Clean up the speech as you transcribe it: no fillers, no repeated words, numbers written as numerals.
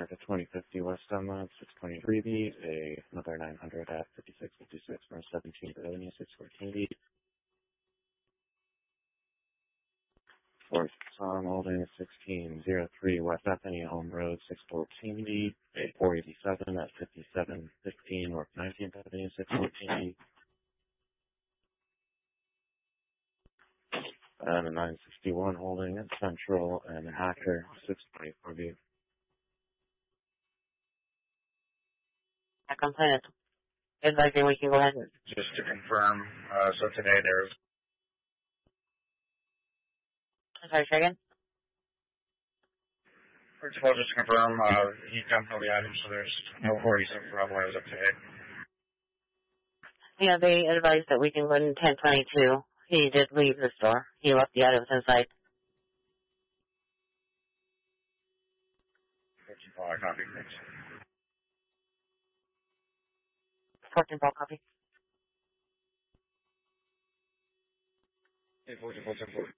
at the 2050 West Dunlop, 623 beat, another 900 at 5656 for 17 Avenue, 614 beat. Fourth Song holding 1603 West Bethany Home Road, 614 beat, 487 at 5715 North 19th Avenue, 614 beat. And a 961 holding at Central and Hacker, 624 beat. I completed. Advising we can go ahead. Just to confirm, so today there's... I'm sorry, say again? First of all, just to confirm, he dumped all the items, so there's no worries of problem as of today. Yeah, they advised that we can go in 1022. He did leave the store. He left the items inside. 14 Paul, I copy, thanks. 14 ball copy. Hey, 14 Paul, 10 4.